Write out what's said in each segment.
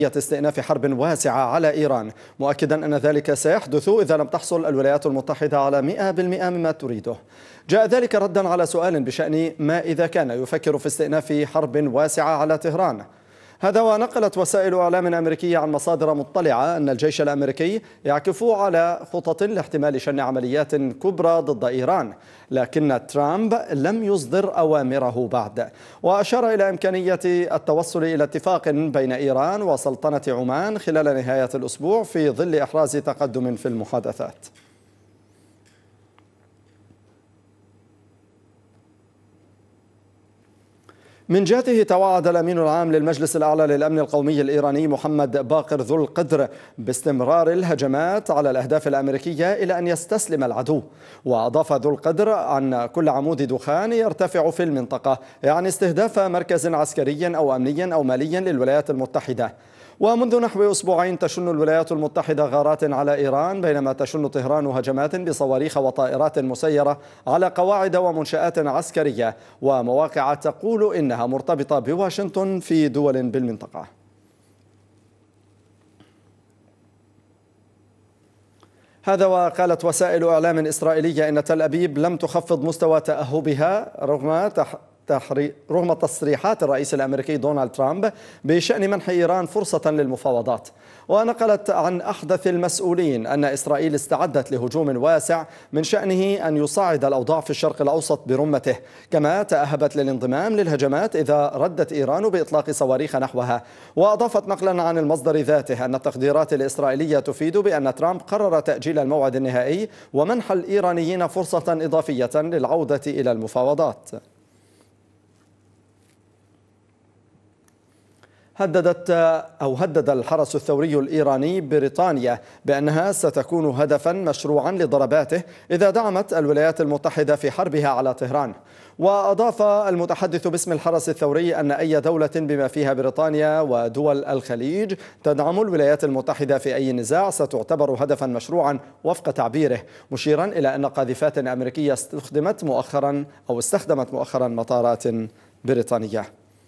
استئناف حرب واسعة على إيران، مؤكدا أن ذلك سيحدث إذا لم تحصل الولايات المتحدة على 100% مما تريده. جاء ذلك ردا على سؤال بشأن ما إذا كان يفكر في استئناف حرب واسعة على طهران. هذا ونقلت وسائل إعلام أمريكية عن مصادر مطلعة أن الجيش الأمريكي يعكف على خطط لاحتمال شن عمليات كبرى ضد إيران، لكن ترامب لم يصدر أوامره بعد، وأشار إلى إمكانية التوصل إلى اتفاق بين إيران وسلطنة عمان خلال نهاية الأسبوع في ظل إحراز تقدم في المحادثات. من جهته توعد الأمين العام للمجلس الأعلى للأمن القومي الإيراني محمد باقر ذو القدر باستمرار الهجمات على الأهداف الأمريكية إلى أن يستسلم العدو. وأضاف ذو القدر أن كل عمود دخان يرتفع في المنطقة يعني استهداف مركز عسكري أو أمني أو مالي للولايات المتحدة. ومنذ نحو أسبوعين تشن الولايات المتحدة غارات على إيران، بينما تشن طهران هجمات بصواريخ وطائرات مسيرة على قواعد ومنشآت عسكرية ومواقع تقول إنها مرتبطة بواشنطن في دول بالمنطقة. هذا وقالت وسائل إعلام إسرائيلية إن تل أبيب لم تخفض مستوى تأهبها رغم تصريحات الرئيس الأمريكي دونالد ترامب بشأن منح إيران فرصة للمفاوضات. ونقلت عن أحدث المسؤولين أن إسرائيل استعدت لهجوم واسع من شأنه أن يصعد الأوضاع في الشرق الأوسط برمته، كما تأهبت للانضمام للهجمات إذا ردت إيران بإطلاق صواريخ نحوها. وأضافت نقلا عن المصدر ذاته أن التقديرات الإسرائيلية تفيد بأن ترامب قرر تأجيل الموعد النهائي ومنح الإيرانيين فرصة إضافية للعودة إلى المفاوضات. هدد الحرس الثوري الإيراني بريطانيا بأنها ستكون هدفا مشروعا لضرباته إذا دعمت الولايات المتحدة في حربها على طهران. وأضاف المتحدث باسم الحرس الثوري أن أي دولة بما فيها بريطانيا ودول الخليج تدعم الولايات المتحدة في أي نزاع ستعتبر هدفا مشروعا وفق تعبيره، مشيرا إلى أن قاذفات أمريكية استخدمت مؤخرا مطارات بريطانية.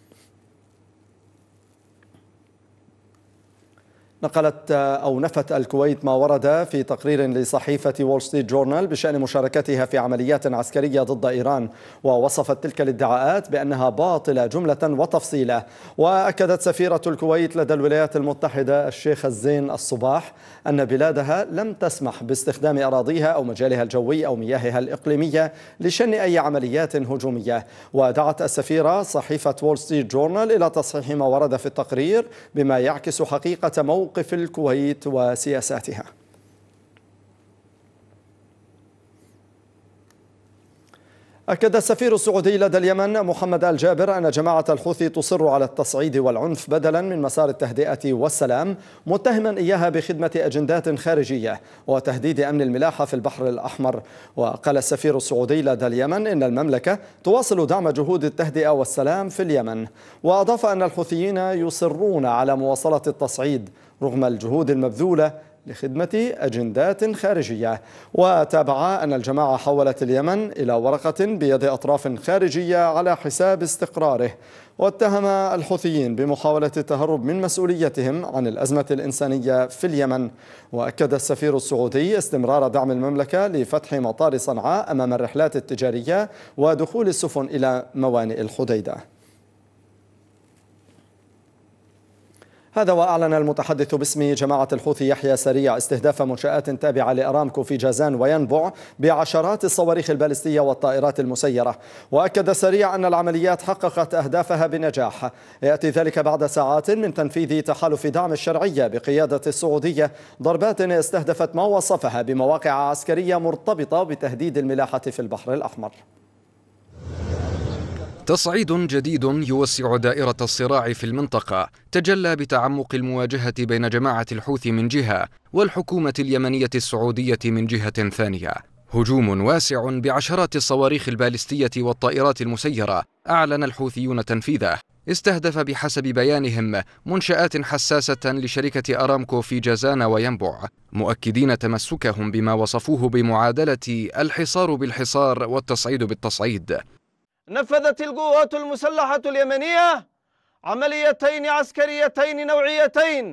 نفت الكويت ما ورد في تقرير لصحيفة وول ستريت جورنال بشأن مشاركتها في عمليات عسكرية ضد إيران، ووصفت تلك الادعاءات بأنها باطلة جملة وتفصيلا. وأكدت سفيرة الكويت لدى الولايات المتحدة الشيخ الزين الصباح أن بلادها لم تسمح باستخدام أراضيها أو مجالها الجوي أو مياهها الإقليمية لشن أي عمليات هجومية. ودعت السفيرة صحيفة وول ستريت جورنال إلى تصحيح ما ورد في التقرير بما يعكس حقيقة موقف الكويت وسياساتها. أكد السفير السعودي لدى اليمن محمد الجابر أن جماعة الحوثي تصر على التصعيد والعنف بدلا من مسار التهدئة والسلام، متهما إياها بخدمة أجندات خارجية وتهديد أمن الملاحة في البحر الأحمر. وقال السفير السعودي لدى اليمن إن المملكة تواصل دعم جهود التهدئة والسلام في اليمن. وأضاف أن الحوثيين يصرون على مواصلة التصعيد رغم الجهود المبذولة لخدمة أجندات خارجية. وتابع أن الجماعة حولت اليمن إلى ورقة بيد أطراف خارجية على حساب استقراره، واتهم الحوثيين بمحاولة التهرب من مسؤوليتهم عن الأزمة الإنسانية في اليمن. وأكد السفير السعودي استمرار دعم المملكة لفتح مطار صنعاء أمام الرحلات التجارية ودخول السفن إلى موانئ الحديدة. هذا وأعلن المتحدث باسم جماعة الحوثي يحيى سريع استهداف منشآت تابعة لأرامكو في جازان وينبع بعشرات الصواريخ البالستية والطائرات المسيرة. وأكد سريع أن العمليات حققت أهدافها بنجاح. يأتي ذلك بعد ساعات من تنفيذ تحالف دعم الشرعية بقيادة السعودية ضربات استهدفت ما وصفها بمواقع عسكرية مرتبطة بتهديد الملاحة في البحر الأحمر. تصعيد جديد يوسع دائرة الصراع في المنطقة تجلى بتعمق المواجهة بين جماعة الحوثي من جهة والحكومة اليمنية السعودية من جهة ثانية. هجوم واسع بعشرات الصواريخ البالستية والطائرات المسيرة أعلن الحوثيون تنفيذه، استهدف بحسب بيانهم منشآت حساسة لشركة أرامكو في جازان وينبع، مؤكدين تمسكهم بما وصفوه بمعادلة الحصار بالحصار والتصعيد بالتصعيد. نفذت القوات المسلحة اليمنية عمليتين عسكريتين نوعيتين